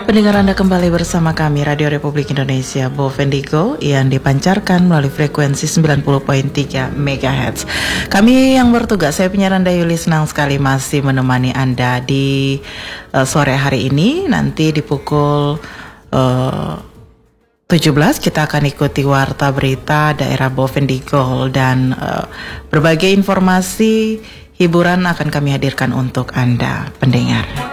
Pendengar Anda kembali bersama kami Radio Republik Indonesia Bovendigo yang dipancarkan melalui frekuensi 90.3 MHz. Kami yang bertugas, saya penyiar Anda Yuli, senang sekali masih menemani Anda di sore hari ini. Nanti di pukul 17 kita akan ikuti warta berita daerah Bovendigo dan berbagai informasi hiburan akan kami hadirkan untuk Anda pendengar.